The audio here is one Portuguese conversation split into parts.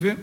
Vai.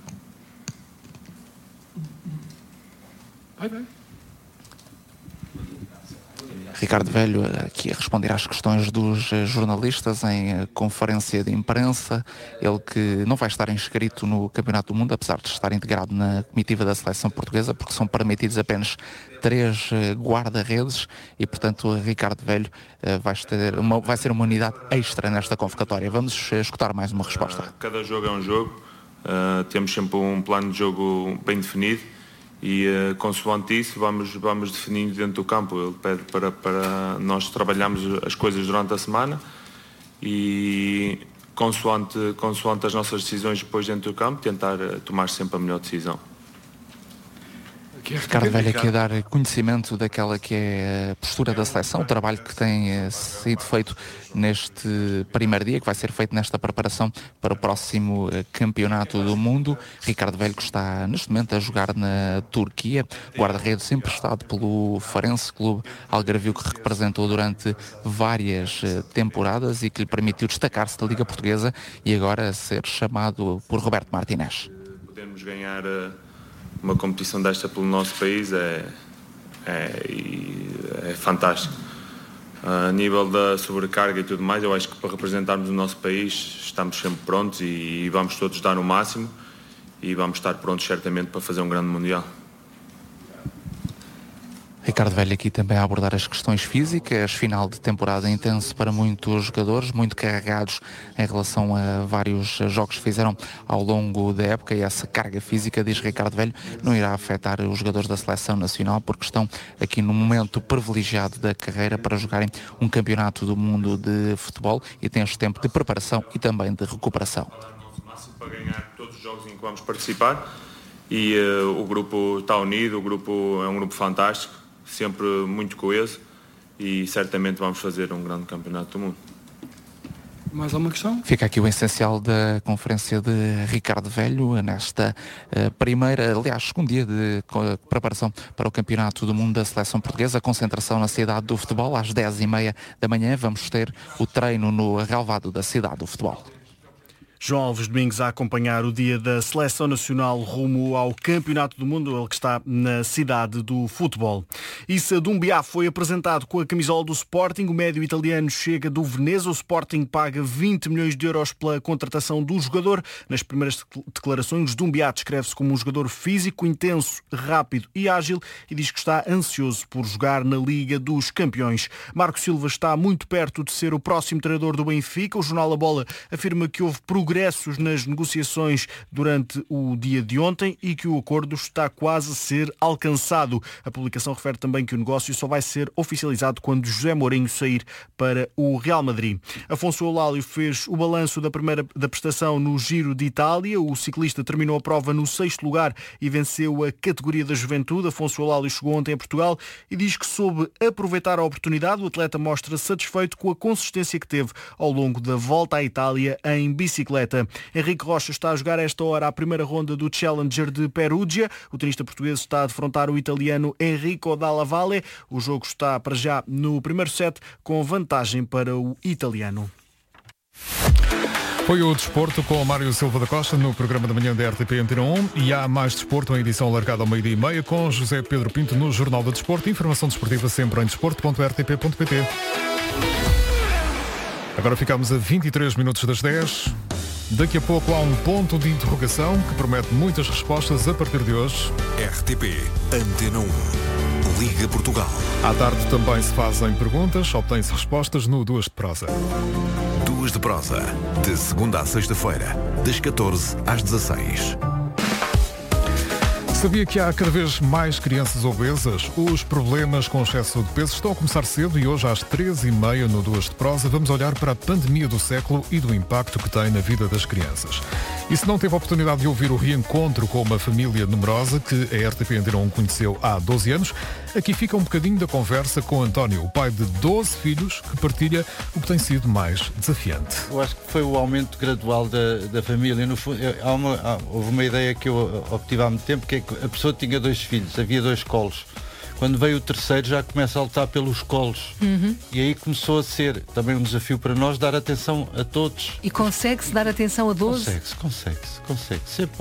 Ricardo Velho aqui a responder às questões dos jornalistas em conferência de imprensa. Ele que não vai estar inscrito no Campeonato do Mundo, apesar de estar integrado na comitiva da seleção portuguesa, porque são permitidos apenas 3 guarda-redes e, portanto, Ricardo Velho vai ser uma unidade extra nesta convocatória. Vamos escutar mais uma resposta. Cada jogo é um jogo, temos sempre um plano de jogo bem definido. E consoante isso vamos definindo dentro do campo. Ele pede para nós trabalharmos as coisas durante a semana e consoante as nossas decisões depois dentro do campo, tentar tomar sempre a melhor decisão. Ricardo Velho aqui a dar conhecimento daquela que é a postura da seleção, o trabalho que tem sido feito neste primeiro dia, que vai ser feito nesta preparação para o próximo Campeonato do Mundo. Ricardo Velho que está neste momento a jogar na Turquia, guarda-redes emprestado pelo Farense Clube Algarvio, que representou durante várias temporadas e que lhe permitiu destacar-se da Liga Portuguesa e agora ser chamado por Roberto Martínez. Podemos ganhar uma competição desta pelo nosso país é fantástico. A nível da sobrecarga e tudo mais, eu acho que para representarmos o nosso país estamos sempre prontos e vamos todos dar o máximo e vamos estar prontos certamente para fazer um grande Mundial. Ricardo Velho aqui também a abordar as questões físicas, final de temporada intenso para muitos jogadores, muito carregados em relação a vários jogos que fizeram ao longo da época, e essa carga física, diz Ricardo Velho, não irá afetar os jogadores da seleção nacional, porque estão aqui no momento privilegiado da carreira para jogarem um campeonato do mundo de futebol e têm este tempo de preparação e também de recuperação. Para ganhar todos os jogos em que vamos participar e o grupo está unido, o grupo é um grupo fantástico, sempre muito coeso e certamente vamos fazer um grande campeonato do mundo. Mais alguma questão? Fica aqui o essencial da conferência de Ricardo Velho nesta segundo dia de preparação para o Campeonato do Mundo da Seleção Portuguesa. A concentração na cidade do futebol às 10h30 da manhã. Vamos ter o treino no relvado da cidade do futebol. João Alves Domingos a acompanhar o dia da Seleção Nacional rumo ao Campeonato do Mundo, ele que está na cidade do futebol. Issa Doumbia foi apresentado com a camisola do Sporting. O médio italiano chega do Veneza. O Sporting paga 20 milhões de euros pela contratação do jogador. Nas primeiras declarações, Doumbia descreve-se como um jogador físico, intenso, rápido e ágil e diz que está ansioso por jogar na Liga dos Campeões. Marco Silva está muito perto de ser o próximo treinador do Benfica. O jornal A Bola afirma que houve progressos nas negociações durante o dia de ontem e que o acordo está quase a ser alcançado. A publicação refere também que o negócio só vai ser oficializado quando José Mourinho sair para o Real Madrid. Afonso Eulálio fez o balanço da prestação no Giro de Itália. O ciclista terminou a prova no 6º lugar e venceu a categoria da juventude. Afonso Eulálio chegou ontem a Portugal e diz que soube aproveitar a oportunidade. O atleta mostra satisfeito com a consistência que teve ao longo da volta à Itália em bicicleta. Henrique Rocha está a jogar a esta hora a primeira ronda do Challenger de Perugia. O tenista português está a defrontar o italiano Enrico Dalla Valle. O jogo está para já no primeiro set com vantagem para o italiano. Foi o Desporto com o Mário Silva da Costa no programa da manhã da RTP Antena 1 e há mais Desporto em edição largada ao 12h30 com José Pedro Pinto no Jornal do Desporto. Informação desportiva sempre em desporto.rtp.pt. Agora ficamos a 23 minutos das 10. Daqui a pouco há um ponto de interrogação que promete muitas respostas a partir de hoje. RTP Antena 1. Liga Portugal. À tarde também se fazem perguntas, obtém-se respostas no Duas de Prosa. Duas de Prosa. De segunda à sexta-feira, das 14 às 16. Sabia que há cada vez mais crianças obesas? Os problemas com excesso de peso estão a começar cedo e hoje às 13h30 no Duas de Prosa vamos olhar para a pandemia do século e do impacto que tem na vida das crianças. E se não teve a oportunidade de ouvir o reencontro com uma família numerosa que a RTP Antena 1 conheceu há 12 anos, aqui fica um bocadinho da conversa com António, o pai de 12 filhos, que partilha o que tem sido mais desafiante. Eu acho que foi o aumento gradual da família. No fundo, houve uma ideia que eu obtive há muito tempo, que é que a pessoa tinha 2 filhos, havia 2 colos. Quando veio o terceiro já começa a lutar pelos colos. E aí começou a ser também um desafio para nós dar atenção a todos. E consegue-se dar atenção a 12? Consegue-se. Sempre